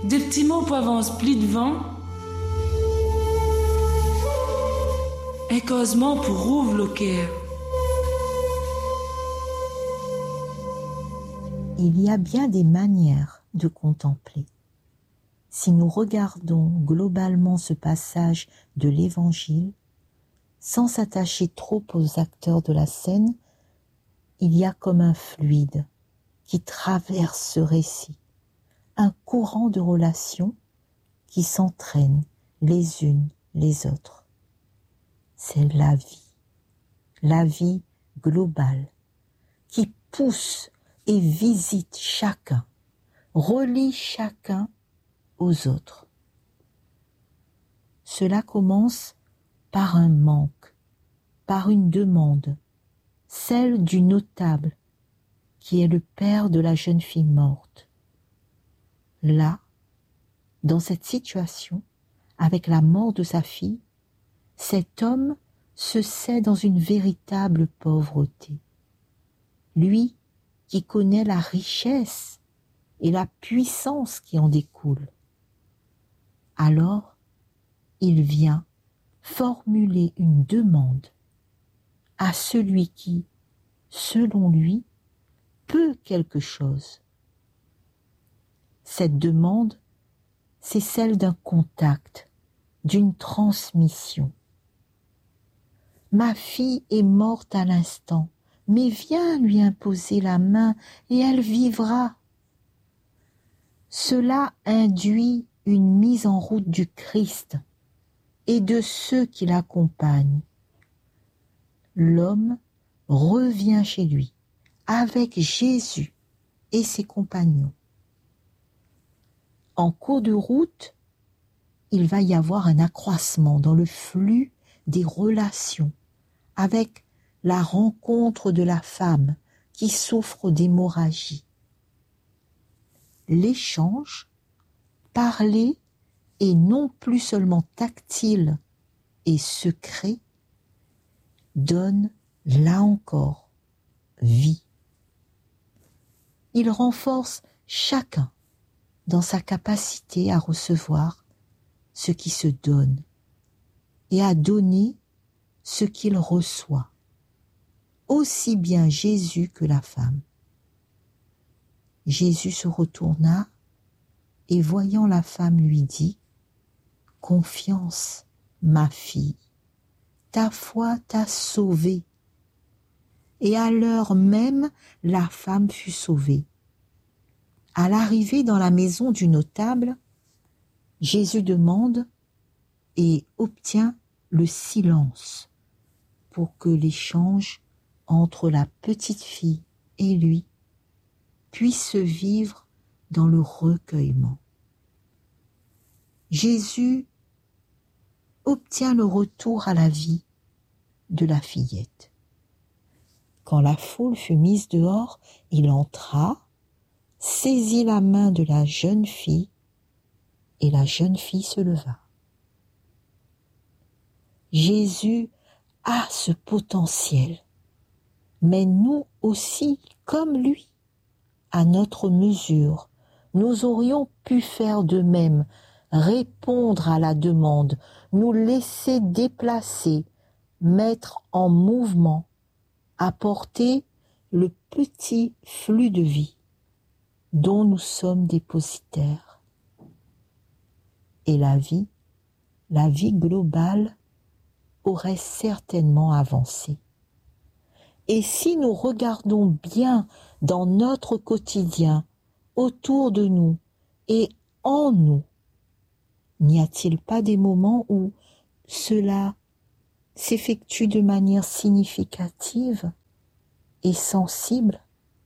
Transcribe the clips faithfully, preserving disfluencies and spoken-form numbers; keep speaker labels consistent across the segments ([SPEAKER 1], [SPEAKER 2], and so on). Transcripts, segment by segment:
[SPEAKER 1] Des petits mots pour avance pli devant. Un causement pour ouvre le cœur.
[SPEAKER 2] Il y a bien des manières de contempler. Si nous regardons globalement ce passage de l'Évangile, sans s'attacher trop aux acteurs de la scène, il y a comme un fluide qui traverse ce récit, un courant de relations qui s'entraînent les unes les autres. C'est la vie, la vie globale, qui pousse et visite chacun, relie chacun aux autres. Cela commence par un manque, par une demande, celle du notable, qui est le père de la jeune fille morte. Là, dans cette situation, avec la mort de sa fille, cet homme se sait dans une véritable pauvreté. Lui qui connaît la richesse et la puissance qui en découle. Alors, il vient formuler une demande à celui qui, selon lui, peut quelque chose. Cette demande, c'est celle d'un contact, d'une transmission. Ma fille est morte à l'instant, mais viens lui imposer la main et elle vivra. Cela induit une mise en route du Christ et de ceux qui l'accompagnent. L'homme revient chez lui avec Jésus et ses compagnons. En cours de route, il va y avoir un accroissement dans le flux des relations avec la rencontre de la femme qui souffre d'hémorragie. L'échange, parler et non plus seulement tactile et secret, donne, là encore, vie. Il renforce chacun dans sa capacité à recevoir ce qui se donne et à donner ce qu'il reçoit, aussi bien Jésus que la femme. Jésus se retourna et voyant la femme lui dit « Confiance, ma fille, ta foi t'a sauvée. » Et à l'heure même, la femme fut sauvée. À l'arrivée dans la maison du notable, Jésus demande et obtient le silence pour que l'échange entre la petite fille et lui puisse se vivre dans le recueillement. Jésus obtient le retour à la vie de la fillette. Quand la foule fut mise dehors, il entra, saisit la main de la jeune fille, et la jeune fille se leva. Jésus a ce potentiel, mais nous aussi, comme lui, à notre mesure, nous aurions pu faire de même, répondre à la demande, nous laisser déplacer, mettre en mouvement, apporter le petit flux de vie dont nous sommes dépositaires. Et la vie, la vie globale, aurait certainement avancé. Et si nous regardons bien dans notre quotidien, autour de nous et en nous, n'y a-t-il pas des moments où cela s'effectue de manière significative et sensible?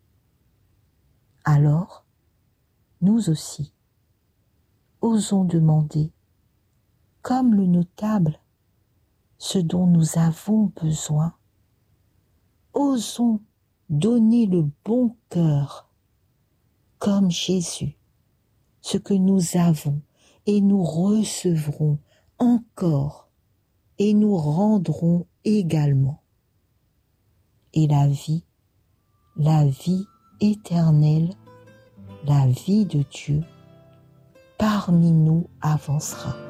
[SPEAKER 2] Alors, nous aussi, osons demander, comme le notable, ce dont nous avons besoin. Osons donner le bon cœur, comme Jésus, ce que nous avons, et nous recevrons encore, et nous rendrons également. Et la vie, la vie éternelle, la vie de Dieu, parmi nous avancera.